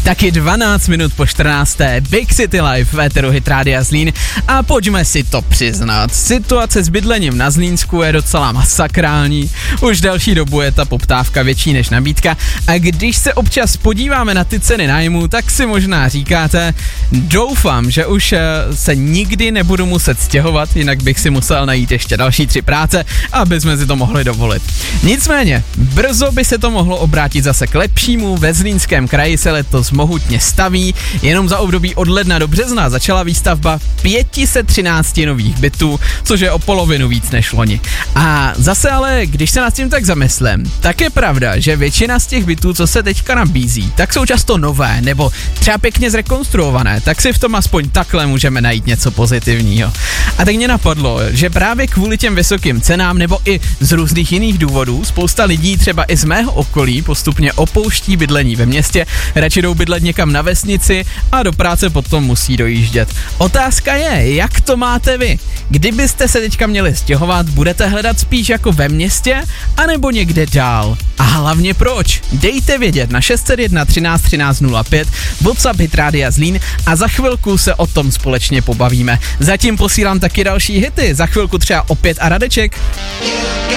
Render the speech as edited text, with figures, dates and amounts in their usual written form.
Taky 12 minut po 14. Big City Life v éteru Hit Rádia Zlín a pojďme si to přiznat. Situace s bydlením na Zlínsku je docela masakrální. Už další dobu je ta poptávka větší než nabídka a když se občas podíváme na ty ceny nájmu, tak si možná říkáte, doufám, že už se nikdy nebudu muset stěhovat, jinak bych si musel najít ještě další 3 práce, aby jsme si to mohli dovolit. Nicméně, brzo by se to mohlo obrátit zase k lepšímu. Ve Zlínském kraji se letos mohutně staví. Jenom za období od ledna do března začala výstavba 513 nových bytů, což je o polovinu víc než loni. A zase ale, když se nad tím tak zamyslím, tak je pravda, že většina z těch bytů, co se teďka nabízí, tak jsou často nové nebo třeba pěkně zrekonstruované, tak si v tom aspoň takhle můžeme najít něco pozitivního. A tak mě napadlo, že právě kvůli těm vysokým cenám nebo i z různých jiných důvodů spousta lidí třeba i z mého okolí postupně opouští bydlení ve městě, radši jdou bydlet někam na vesnici a do práce potom musí dojíždět. Otázka je, jak to máte vy? Kdybyste se teďka měli stěhovat, budete hledat spíš jako ve městě, anebo někde dál? A hlavně proč? Dejte vědět na 601 13 13 05, WhatsApp Hit Rádia Zlín a za chvilku se o tom společně pobavíme. Zatím posílám taky další hity, za chvilku třeba opět a Radeček.